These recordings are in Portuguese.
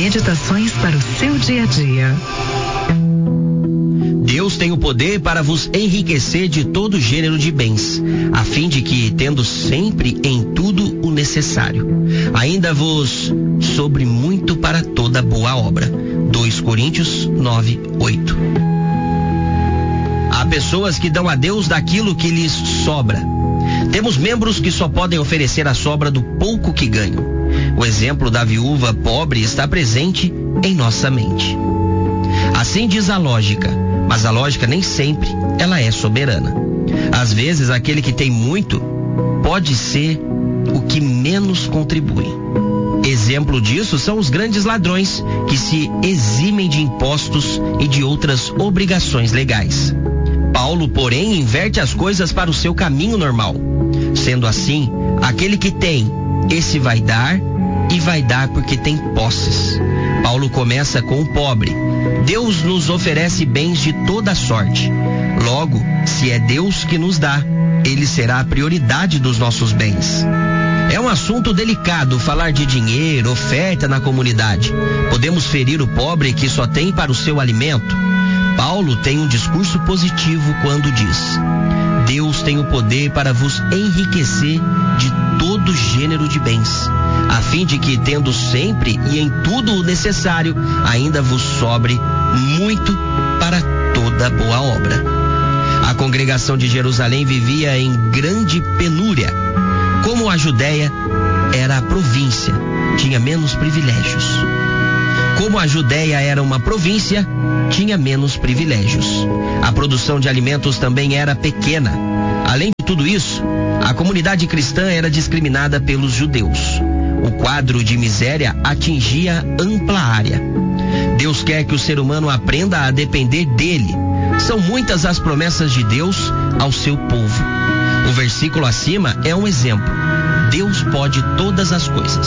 Meditações para o seu dia a dia. Deus tem o poder para vos enriquecer de todo gênero de bens, a fim de que, tendo sempre em tudo o necessário, ainda vos sobre muito para toda boa obra. 2 Coríntios 9:8. Há pessoas que dão a Deus daquilo que lhes sobra. Temos membros que só podem oferecer a sobra do pouco que ganham. O exemplo da viúva pobre está presente em nossa mente. Assim diz a lógica, mas a lógica nem sempre ela é soberana. Às vezes aquele que tem muito pode ser o que menos contribui. Exemplo disso são os grandes ladrões que se eximem de impostos e de outras obrigações legais. Paulo, porém, inverte as coisas para o seu caminho normal. Sendo assim, aquele que tem, esse vai dar, e vai dar porque tem posses. Paulo começa com o pobre. Deus nos oferece bens de toda sorte. Logo, se é Deus que nos dá, Ele será a prioridade dos nossos bens. É um assunto delicado falar de dinheiro, oferta na comunidade. Podemos ferir o pobre que só tem para o seu alimento. Paulo tem um discurso positivo quando diz: Deus tem o poder para vos enriquecer de todo gênero de bens, a fim de que, tendo sempre e em tudo o necessário, ainda vos sobre muito para toda boa obra. A congregação de Jerusalém vivia em grande penúria. Como a Judéia era a província, tinha menos privilégios. Como a Judéia era uma província, tinha menos privilégios. A produção de alimentos também era pequena. Além de tudo isso, a comunidade cristã era discriminada pelos judeus. O quadro de miséria atingia ampla área. Deus quer que o ser humano aprenda a depender dele. São muitas as promessas de Deus ao seu povo. O versículo acima é um exemplo. Deus pode todas as coisas.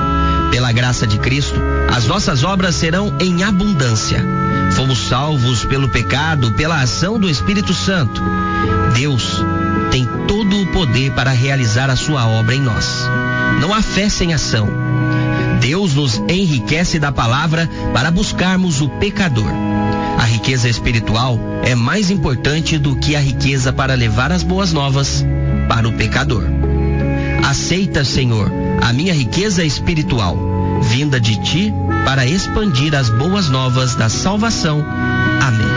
Pela graça de Cristo, as nossas obras serão em abundância. Fomos salvos pelo pecado, pela ação do Espírito Santo. Deus tem todo o poder para realizar a sua obra em nós. Não há fé sem ação. Deus nos enriquece da palavra para buscarmos o pecador. A riqueza espiritual é mais importante do que a riqueza para levar as boas novas para o pecador. Aceita, Senhor, a minha riqueza espiritual, vinda de ti para expandir as boas novas da salvação. Amém.